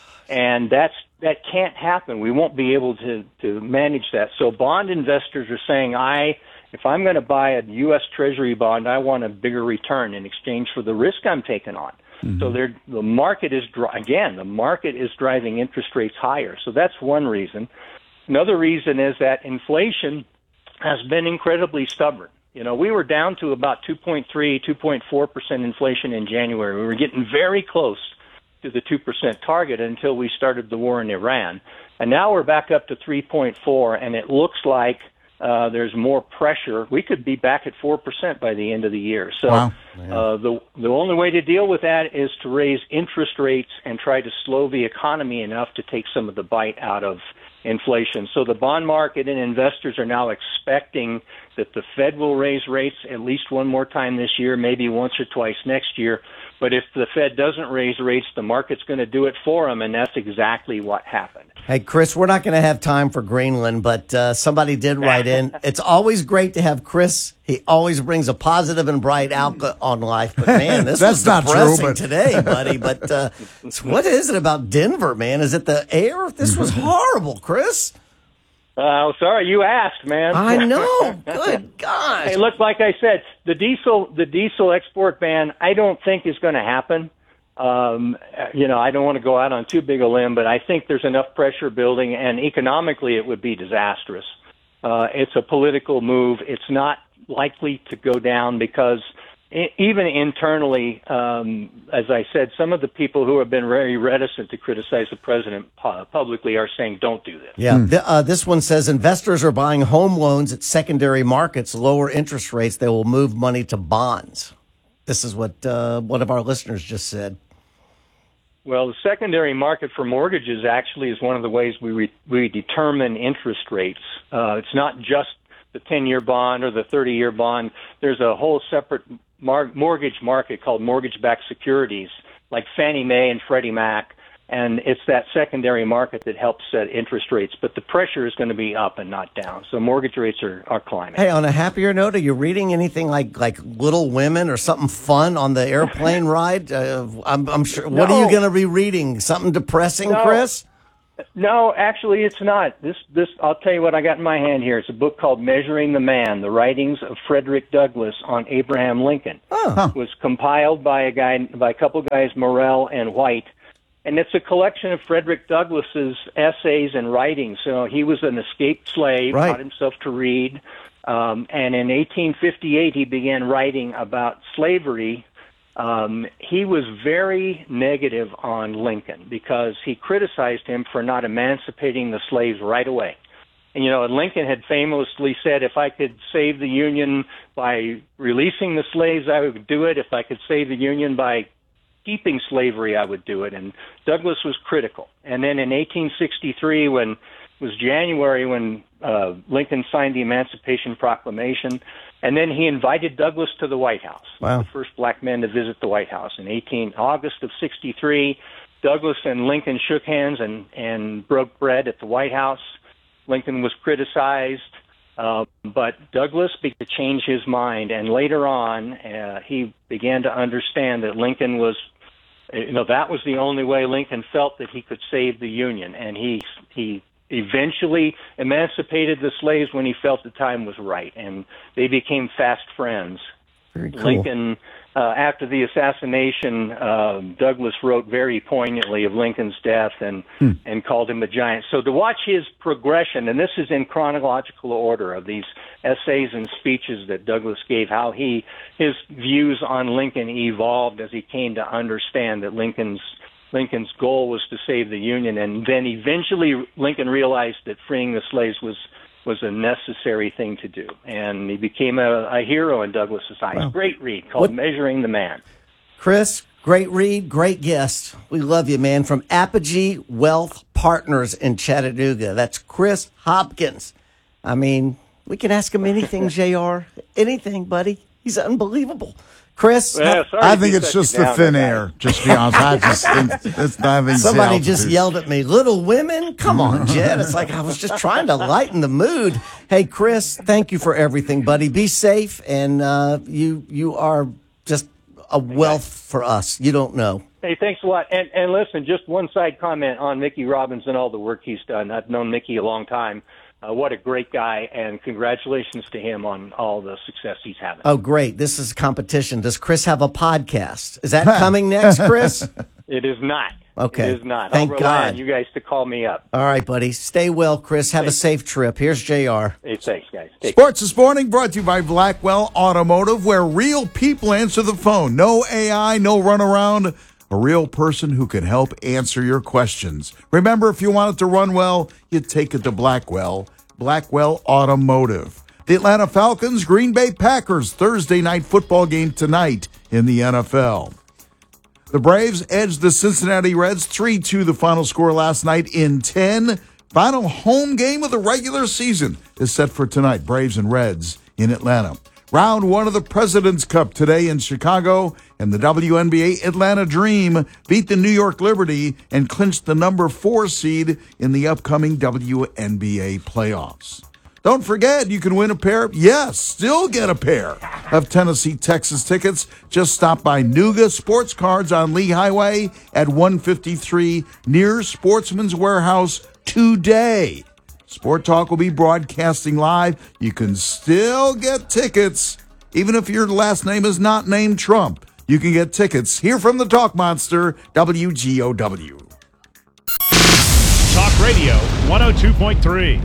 And that's that can't happen. We won't be able to, to manage that. So bond investors are saying, I if I'm going to buy a U S Treasury bond, I want a bigger return in exchange for the risk I'm taking on. Mm-hmm. So they're, the market is, again, the market is driving interest rates higher. So that's one reason. Another reason is that inflation has been incredibly stubborn. You know, we were down to about two point three, two point four percent inflation in January. We were getting very close to the two percent target until we started the war in Iran. And now we're back up to three point four, and it looks like uh, there's more pressure. We could be back at four percent by the end of the year. So wow. uh, the, the only way to deal with that is to raise interest rates and try to slow the economy enough to take some of the bite out of inflation. So the bond market and investors are now expecting that the Fed will raise rates at least one more time this year, maybe once or twice next year. But if the Fed doesn't raise rates, the market's going to do it for them, and that's exactly what happened. Hey, Chris, we're not going to have time for Greenland, but uh, somebody did write in. It's always great to have Chris. He always brings a positive and bright outlook on life. But, man, this That's was not depressing true, but... today, buddy. But uh, what is it about Denver, man? Is it the air? This was horrible, Chris. Uh, sorry, you asked, man. I know. Good gosh. Hey, look, like I said, the diesel the diesel export ban, I don't think is going to happen. Um, you know, I don't want to go out on too big a limb, but I think there's enough pressure building, and economically it would be disastrous. Uh, it's a political move. It's not likely to go down because even internally, um, as I said, some of the people who have been very reticent to criticize the president pu- publicly are saying, don't do this. Yeah. Hmm. Uh, this one says investors are buying home loans at secondary markets, lower interest rates. They will move money to bonds. This is what uh, one of our listeners just said. Well, the secondary market for mortgages actually is one of the ways we re- we determine interest rates. Uh, it's not just the ten-year bond or the thirty-year bond. There's a whole separate mar- mortgage market called mortgage-backed securities, like Fannie Mae and Freddie Mac, And it's that secondary market that helps set interest rates. But the pressure is going to be up and not down. So mortgage rates are, are climbing. Hey, on a happier note, are you reading anything like, like Little Women or something fun on the airplane ride? Uh, I'm, I'm sure. What No. are you going to be reading? Something depressing, No. Chris? No, actually, it's not. This, this, I'll tell you what I got in my hand here. It's a book called Measuring the Man, The Writings of Frederick Douglass on Abraham Lincoln. Huh. It was compiled by a guy, by a couple guys, Morell and White. And it's a collection of Frederick Douglass's essays and writings. So he was an escaped slave, Right. taught himself to read. Um, and in eighteen fifty-eight, he began writing about slavery. Um, he was very negative on Lincoln because he criticized him for not emancipating the slaves right away. And, you know, Lincoln had famously said, if I could save the Union by releasing the slaves, I would do it. If I could save the Union by keeping slavery, I would do it. And Douglass was critical. And then in eighteen sixty-three, when it was January, when uh, Lincoln signed the Emancipation Proclamation, and then he invited Douglass to the White House. Wow. The first black man to visit the White House. In eighteen August of sixty-three, Douglass and Lincoln shook hands and, and broke bread at the White House. Lincoln was criticized, uh, but Douglass began to change his mind, and later on, uh, he began to understand that Lincoln was, you know, that was the only way Lincoln felt that he could save the Union, and he he eventually emancipated the slaves when he felt the time was right, and they became fast friends. Very cool. Lincoln, uh, after the assassination, uh, Douglass wrote very poignantly of Lincoln's death and Hmm. and called him a giant. So to watch his progression, and this is in chronological order of these essays and speeches that Douglass gave, how he his views on Lincoln evolved as he came to understand that Lincoln's Lincoln's goal was to save the Union, and then eventually Lincoln realized that freeing the slaves was was a necessary thing to do, and he became a, a hero in Douglass's eyes. Wow. Great read called What- Measuring the Man. Chris, great read, great guest. We love you, man. From Apogee Wealth Partners in Chattanooga. That's Chris Hopkins. I mean, we can ask him anything, J R. Anything, buddy. He's unbelievable. Chris, Well, sorry I to think be it's such just a the downer, thin guys. air. Just to be honest, I just think it's not having somebody the just altitude. yelled at me, Little Women? Come on, Jed. It's like I was just trying to lighten the mood. Hey, Chris, thank you for everything, buddy. Be safe, and uh, you you are just a wealth for us. You don't know. Hey, thanks a lot. And, and listen, just one side comment on Mickey Robbins and all the work he's done. I've known Mickey a long time. Uh, what a great guy, and congratulations to him on all the success he's having. Oh, great. This is competition. Does Chris have a podcast? Is that coming next, Chris? It is not. Okay. It is not. Thank I'll rely God. on you guys to call me up. All right, buddy. Stay well, Chris. Have a safe trip. Here's J R. Hey, thanks, guys. Take Sports this morning brought to you by Blackwell Automotive, where real people answer the phone. No A I, no runaround. A real person who can help answer your questions. Remember, if you want it to run well, you take it to Blackwell. Blackwell Automotive. The Atlanta Falcons, Green Bay Packers, Thursday night football game tonight in the N F L. The Braves edged the Cincinnati Reds three two, the final score last night in ten. Final home game of the regular season is set for tonight, Braves and Reds in Atlanta. Round one of the President's Cup today in Chicago, and the W N B A Atlanta Dream beat the New York Liberty and clinched the number four seed in the upcoming W N B A playoffs. Don't forget, you can win a pair, yes, still get a pair of Tennessee Texas tickets. Just stop by Nuga Sports Cards on Lee Highway at one fifty-three near Sportsman's Warehouse today. Sport Talk will be broadcasting live. You can still get tickets, even if your last name is not named Trump. You can get tickets here from the Talk Monster, W G O W. Talk Radio one oh two point three.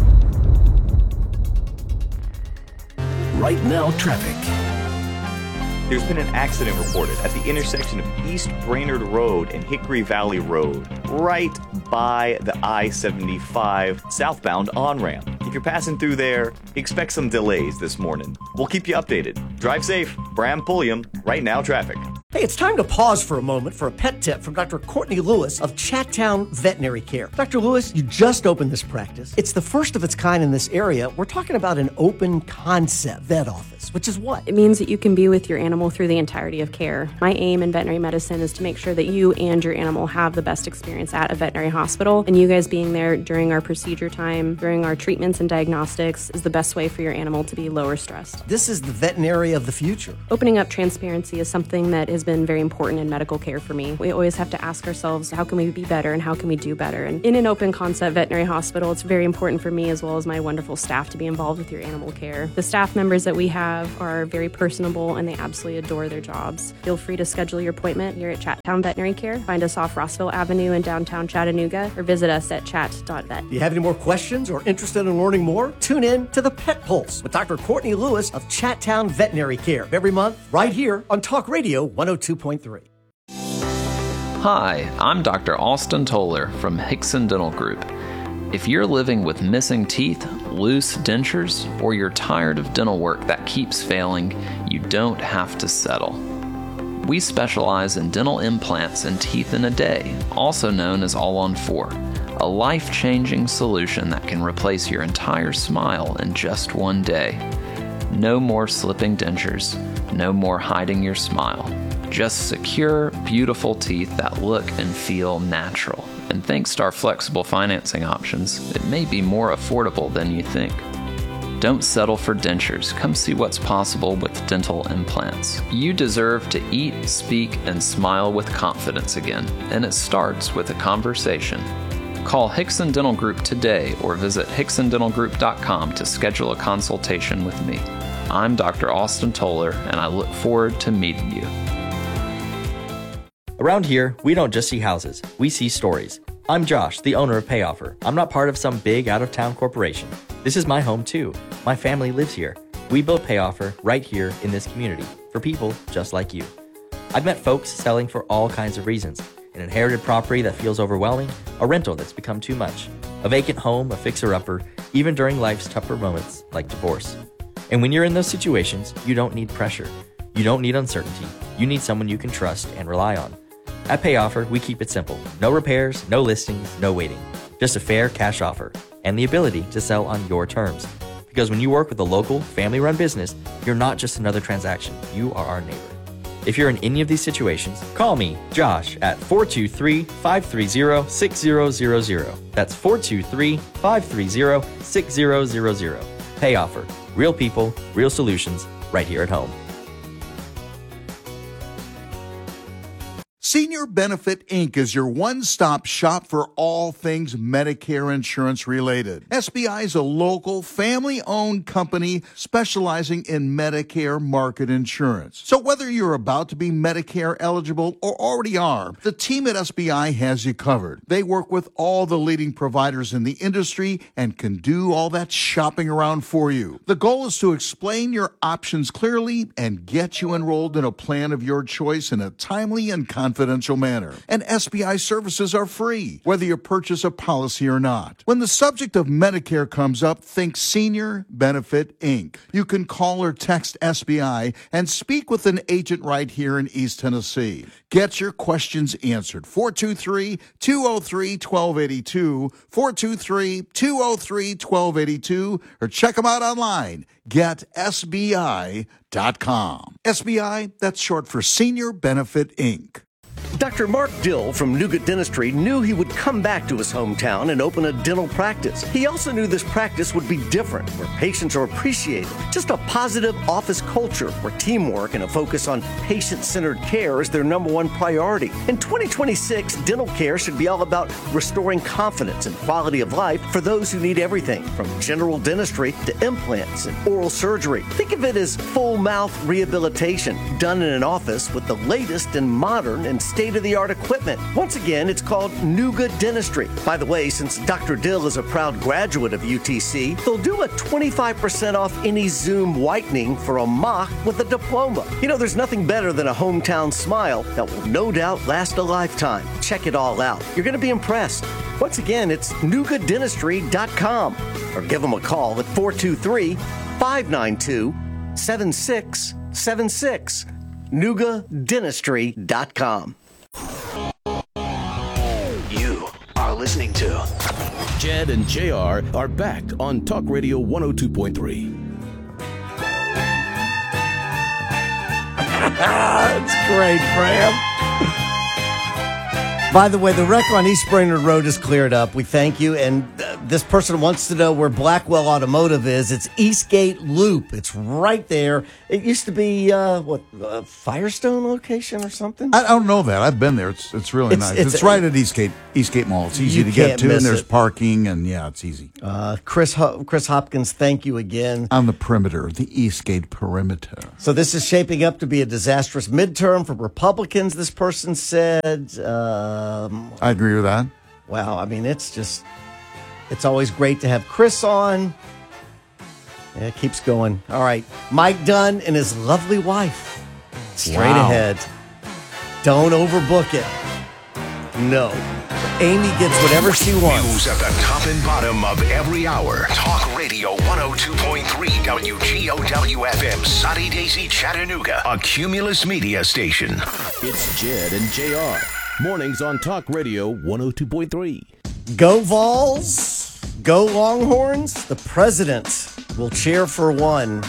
Right now, traffic. There's been an accident reported at the intersection of East Brainerd Road and Hickory Valley Road, right by the I seventy-five southbound on-ramp. If you're passing through there, expect some delays this morning. We'll keep you updated. Drive safe. Bram Pulliam, Right Now Traffic. Hey, it's time to pause for a moment for a pet tip from Doctor Courtney Lewis of Chattown Veterinary Care. Doctor Lewis, you just opened this practice. It's the first of its kind in this area. We're talking about an open concept vet office. practice, which is what? It means that you can be with your animal through the entirety of care. My aim in veterinary medicine is to make sure that you and your animal have the best experience at a veterinary hospital, and you guys being there during our procedure time, during our treatments and diagnostics is the best way for your animal to be lower stressed. This is the veterinary of the future. Opening up transparency is something that has been very important in medical care for me. We always have to ask ourselves, how can we be better and how can we do better? And in an open concept veterinary hospital, it's very important for me as well as my wonderful staff to be involved with your animal care. The staff members that we have are very personable and they absolutely adore their jobs. Feel free to schedule your appointment here at Chattown Veterinary Care. Find us off Rossville Avenue in downtown Chattanooga or visit us at chat dot vet. Do you have any more questions or interested in learning more? Tune in to the Pet Pulse with Doctor Courtney Lewis of Chattown Veterinary Care every month right here on Talk Radio one oh two point three. Hi, I'm Doctor Austin Toller from Hickson Dental Group. If you're living with missing teeth, loose dentures, or you're tired of dental work that keeps failing, you don't have to settle. We specialize in dental implants and teeth in a day, also known as All on Four, a life-changing solution that can replace your entire smile in just one day. No more slipping dentures, no more hiding your smile. Just secure, beautiful teeth that look and feel natural. And thanks to our flexible financing options, it may be more affordable than you think. Don't settle for dentures. Come see what's possible with dental implants. You deserve to eat, speak, and smile with confidence again, and it starts with a conversation. Call Hickson Dental Group today or visit hickson dental group dot com to schedule a consultation with me. I'm Doctor Austin Toller, and I look forward to meeting you. Around here, we don't just see houses, we see stories. I'm Josh, the owner of PayOffer. I'm not part of some big out-of-town corporation. This is my home too. My family lives here. We built PayOffer right here in this community for people just like you. I've met folks selling for all kinds of reasons. An inherited property that feels overwhelming, a rental that's become too much, a vacant home, a fixer-upper, even during life's tougher moments like divorce. And when you're in those situations, you don't need pressure. You don't need uncertainty. You need someone you can trust and rely on. At PayOffer, we keep it simple. No repairs, no listings, no waiting. Just a fair cash offer and the ability to sell on your terms. Because when you work with a local, family-run business, you're not just another transaction. You are our neighbor. If you're in any of these situations, call me, Josh, at four two three, five three zero, six zero zero zero. That's four two three, five three zero, six zero zero zero. PayOffer. Real people, real solutions, right here at home. Senior Benefit Incorporated is your one-stop shop for all things Medicare insurance related. S B I is a local, family-owned company specializing in Medicare market insurance. So whether you're about to be Medicare eligible or already are, the team at S B I has you covered. They work with all the leading providers in the industry and can do all that shopping around for you. The goal is to explain your options clearly and get you enrolled in a plan of your choice in a timely and confidential manner. And S B I services are free, whether you purchase a policy or not. When the subject of Medicare comes up, think Senior Benefit Incorporated. You can call or text S B I and speak with an agent right here in East Tennessee. Get your questions answered. four two three, two oh three, one two eight two, four two three, two oh three, one two eight two, or check them out online. get S B I dot com. S B I, that's short for Senior Benefit Incorporated. Doctor Mark Dill from Nougat Dentistry knew he would come back to his hometown and open a dental practice. He also knew this practice would be different, where patients are appreciated. Just a positive office culture where teamwork and a focus on patient-centered care is their number one priority. In twenty twenty-six, dental care should be all about restoring confidence and quality of life for those who need everything from general dentistry to implants and oral surgery. Think of it as full mouth rehabilitation done in an office with the latest and modern and state-of-the-art equipment. Once again, it's called Nougat Dentistry. By the way, since Doctor Dill is a proud graduate of U T C, they'll do a twenty-five percent off any Zoom whitening for a mock with a diploma. You know, there's nothing better than a hometown smile that will no doubt last a lifetime. Check it all out. You're going to be impressed. Once again, it's nougat dentistry dot com or give them a call at four two three, five nine two, seven six seven six. nougat dentistry dot com. You are listening to Jed and J R are back on Talk Radio one oh two point three. That's great, Fram. By the way, the wreck on East Brainerd Road is cleared up. We thank you. And uh, this person wants to know where Blackwell Automotive is. It's Eastgate Loop. It's right there. It used to be, uh, what, a Firestone location or something? I, I don't know that. I've been there. It's it's really It's- nice. it's It's, a- right at Eastgate Eastgate Mall. It's easy You to get can't to, and miss there's it. parking, and yeah, it's easy. Uh, Chris Ho- Chris Hopkins, thank you again. On the perimeter, the Eastgate perimeter. So this is shaping up to be a disastrous midterm for Republicans, this person said. Um, I agree with that. Wow, I mean, it's just, it's always great to have Chris on. Yeah, it keeps going. All right, Mike Dunn and his lovely wife. Straight Wow. ahead. Don't overbook it. No. Amy gets whatever she wants. News at the top and bottom of every hour. Talk Radio one oh two point three W G O W F M, Sunny Daisy, Chattanooga, a Cumulus Media station. It's Jed and J R. Mornings on Talk Radio one oh two point three. Go Vols, go Longhorns. The president will cheer for one.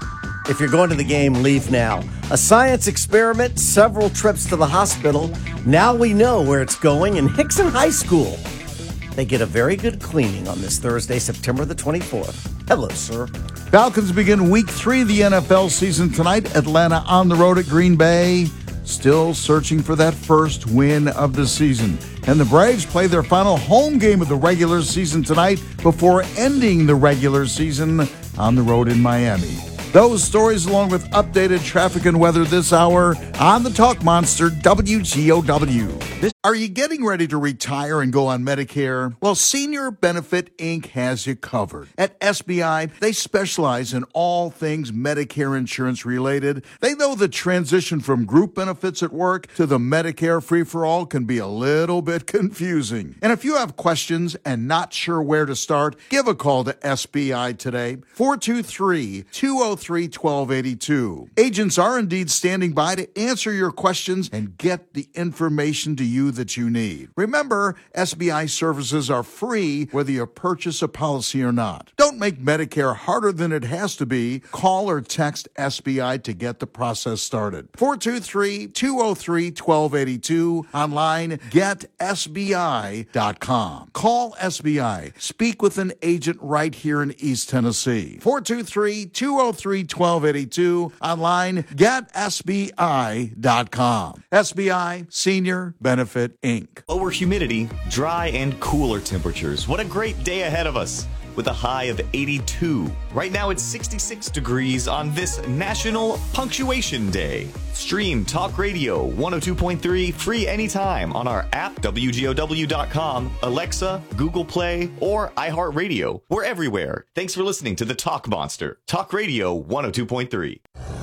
If you're going to the game, leave now. A science experiment, several trips to the hospital. Now we know where it's going in Hickson High School. They get a very good cleaning on this Thursday, September the twenty-fourth. Hello, sir. Falcons begin week three of the N F L season tonight. Atlanta on the road at Green Bay. Still searching for that first win of the season. And the Braves play their final home game of the regular season tonight before ending the regular season on the road in Miami. Those stories along with updated traffic and weather this hour on the Talk Monster W G O W. Are you getting ready to retire and go on Medicare? Well, Senior Benefit Incorporated has you covered. At S B I, they specialize in all things Medicare insurance related. They know the transition from group benefits at work to the Medicare free-for-all can be a little bit confusing. And if you have questions and not sure where to start, give a call to S B I today, four two three, two oh three, one two eight two. Agents are indeed standing by to answer your questions and get the information to you that you need. Remember, S B I services are free whether you purchase a policy or not. Don't make Medicare harder than it has to be. Call or text S B I to get the process started. four two three, two oh three, one two eight two. Online, get S B I dot com. Call S B I. Speak with an agent right here in East Tennessee. four two three, two oh three, one two eight two. Online, get S B I dot com. S B I, Senior Benefit Incorporated. Lower humidity, dry and cooler temperatures. What a great day ahead of us with a high of eighty-two. Right now it's sixty-six degrees on this National Punctuation Day. Stream Talk Radio one oh two point three free anytime on our app, W G O W dot com, Alexa, Google Play, or iHeartRadio. We're everywhere. Thanks for listening to the Talk Monster. Talk Radio one oh two point three.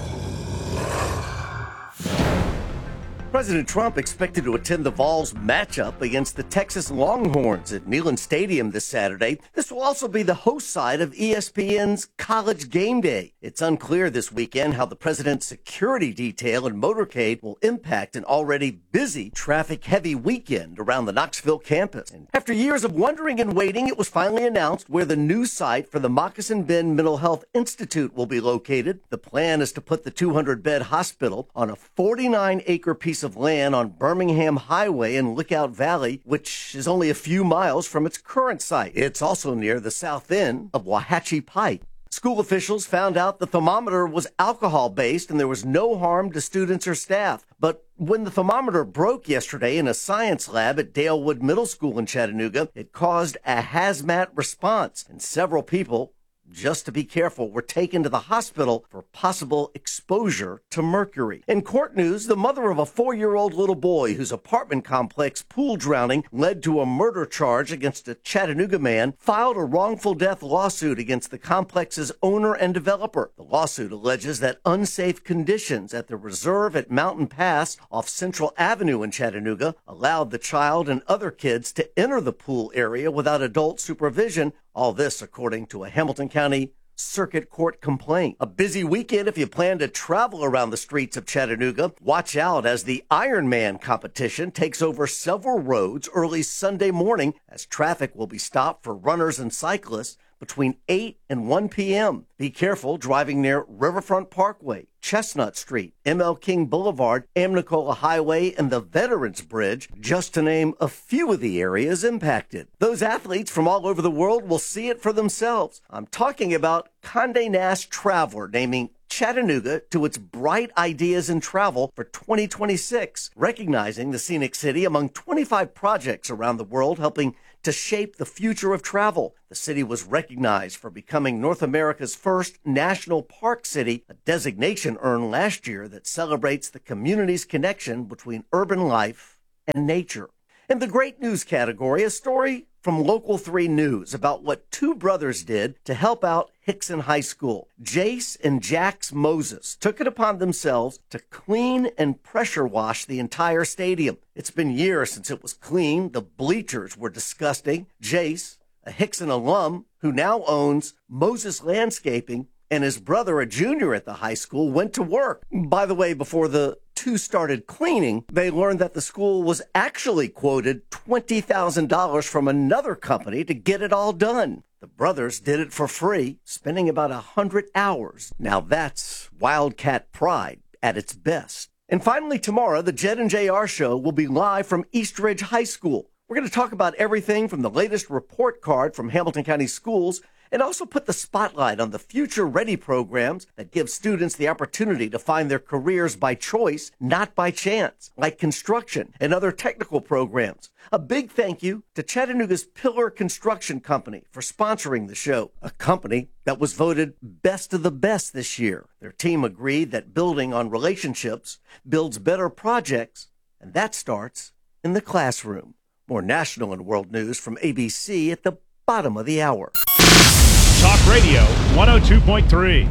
President Trump expected to attend the Vols matchup against the Texas Longhorns at Neyland Stadium this Saturday. This will also be the host site of E S P N's College Game Day. It's unclear this weekend how the president's security detail and motorcade will impact an already busy, traffic-heavy weekend around the Knoxville campus. And after years of wondering and waiting, it was finally announced where the new site for the Moccasin Bend Mental Health Institute will be located. The plan is to put the two hundred bed hospital on a forty-nine acre piece of land on Birmingham Highway in Lookout Valley, which is only a few miles from its current site. It's also near the south end of Wauhatchie Pike. School officials found out the thermometer was alcohol-based and there was no harm to students or staff. But when the thermometer broke yesterday in a science lab at Dalewood Middle School in Chattanooga, it caused a hazmat response, and several people, just to be careful, were taken to the hospital for possible exposure to mercury. In court news, the mother of a four-year-old little boy whose apartment complex pool drowning led to a murder charge against a Chattanooga man filed a wrongful death lawsuit against the complex's owner and developer. The lawsuit alleges that unsafe conditions at the reserve at Mountain Pass off Central Avenue in Chattanooga allowed the child and other kids to enter the pool area without adult supervision. All this according to a Hamilton County Circuit Court complaint. A busy weekend if you plan to travel around the streets of Chattanooga. Watch out as the Ironman competition takes over several roads early Sunday morning as traffic will be stopped for runners and cyclists. between eight and one p.m. Be careful driving near Riverfront Parkway, Chestnut Street, M L King Boulevard, Amnicola Highway, and the Veterans Bridge, just to name a few of the areas impacted. Those athletes from all over the world will see it for themselves. I'm talking about Condé Nast Traveler naming Chattanooga to its Bright Ideas in Travel for twenty twenty-six, recognizing the scenic city among twenty-five projects around the world helping to shape the future of travel. The city was recognized for becoming North America's first national park city, a designation earned last year that celebrates the community's connection between urban life and nature. In the great news category, a story from Local three News about what two brothers did to help out Hickson High School. Jace and Jax Moses took it upon themselves to clean and pressure wash the entire stadium. It's been years since it was clean. The bleachers were disgusting. Jace, a Hickson alum who now owns Moses Landscaping, and his brother, a junior at the high school, went to work. By the way, before the two started cleaning, they learned that the school was actually quoted twenty thousand dollars from another company to get it all done. The brothers did it for free, spending about one hundred hours. Now that's Wildcat pride at its best. And finally, tomorrow, the Jed and J R Show will be live from Eastridge High School. We're going to talk about everything from the latest report card from Hamilton County Schools and also put the spotlight on the Future Ready programs that give students the opportunity to find their careers by choice, not by chance, like construction and other technical programs. A big thank you to Chattanooga's Pillar Construction Company for sponsoring the show, a company that was voted best of the best this year. Their team agreed that building on relationships builds better projects, and that starts in the classroom. More national and world news from A B C at the bottom of the hour. Talk Radio one oh two point three.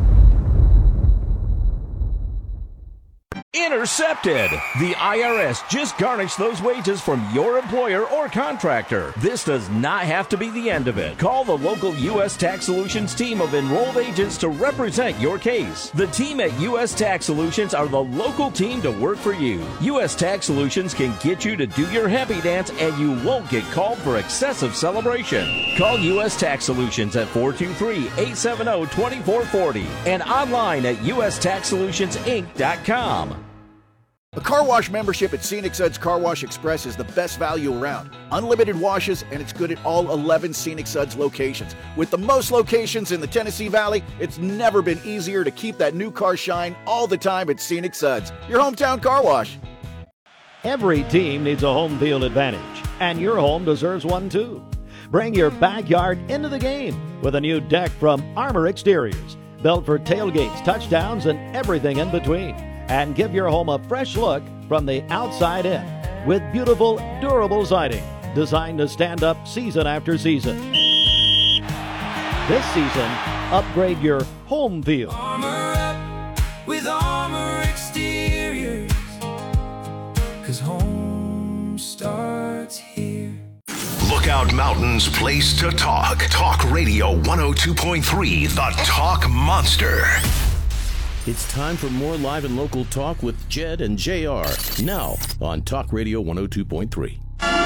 Intercepted. The I R S just garnished those wages from your employer or contractor. This does not have to be the end of it. Call the local U S Tax Solutions team of enrolled agents to represent your case. The team at U S Tax Solutions are the local team to work for you. U S Tax Solutions can get you to do your happy dance and you won't get called for excessive celebration. Call U S Tax Solutions at four two three, eight seven zero, two four four zero and online at U S tax solutions inc dot com. A car wash membership at Scenic Suds Car Wash Express is the best value around. Unlimited washes, and it's good at all eleven Scenic Suds locations. With the most locations in the Tennessee Valley, it's never been easier to keep that new car shine all the time at Scenic Suds, your hometown car wash. Every team needs a home field advantage, and your home deserves one too. Bring your backyard into the game with a new deck from Armor Exteriors, built for tailgates, touchdowns, and everything in between. And give your home a fresh look from the outside in with beautiful, durable siding designed to stand up season after season. This season, upgrade your home field. Armor up with Armor Exteriors, 'cause home starts here. Lookout Mountain's place to talk. Talk Radio one oh two point three, the Talk Monster. It's time for more live and local talk with Jed and J R. Now on Talk Radio one oh two point three.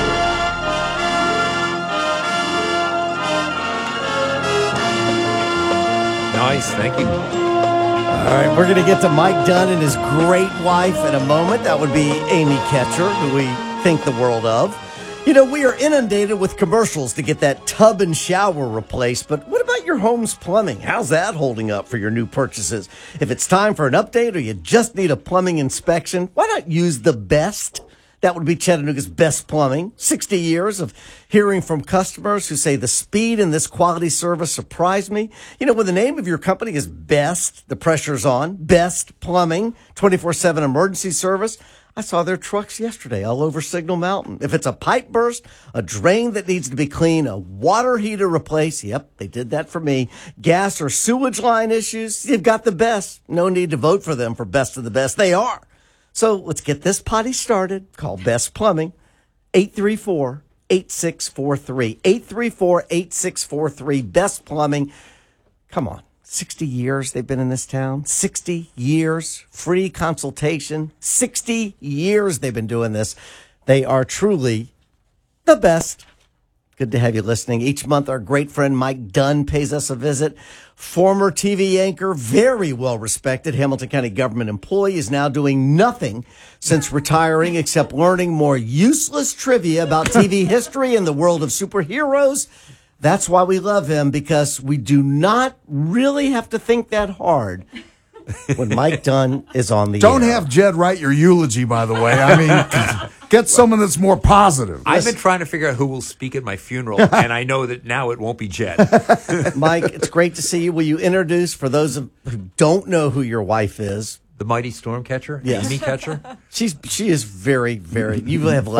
Nice, thank you. All right, we're going to get to Mike Dunn and his great wife in a moment. That would be Amy Ketcher, who we think the world of. You know, we are inundated with commercials to get that tub and shower replaced, but what about your home's plumbing? How's that holding up for your new purchases? If it's time for an update or you just need a plumbing inspection, why not use the best? That would be Chattanooga's Best Plumbing. sixty years of hearing from customers who say the speed in this quality service surprised me. You know, when the name of your company is Best, the pressure's on. Best Plumbing, twenty-four seven emergency service. I saw their trucks yesterday all over Signal Mountain. If it's a pipe burst, a drain that needs to be cleaned, a water heater replaced, yep, they did that for me, gas or sewage line issues, you've got the best. No need to vote for them for best of the best. They are. So let's get this potty started. Call Best Plumbing, eight three four, eight six four three. eight three four, eight six four three. Best Plumbing. Come on. sixty years they've been in this town. sixty years. Free consultation. sixty years they've been doing this. They are truly the best. Good to have you listening. Each month, our great friend Mike Dunn pays us a visit. Former T V anchor, very well respected Hamilton County government employee, is now doing nothing since retiring except learning more useless trivia about T V history and the world of superheroes. That's why we love him, because we do not really have to think that hard when Mike Dunn is on the Don't air. have Jed write your eulogy, by the way. I mean, get someone that's more positive. I've been trying to figure out who will speak at my funeral, and I know that now it won't be Jed. Mike, it's great to see you. Will you introduce, for those of, who don't know who your wife is? The mighty storm catcher? Yes. Amy Catcher? She's, she is very, very, you have